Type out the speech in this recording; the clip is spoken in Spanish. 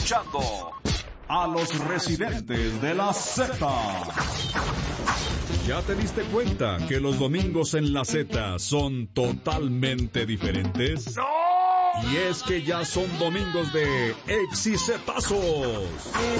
escuchando a los residentes de la Z. ¿Ya te diste cuenta que los domingos en la Z son totalmente diferentes? ¡No! Y es que ya son domingos de exicetazos.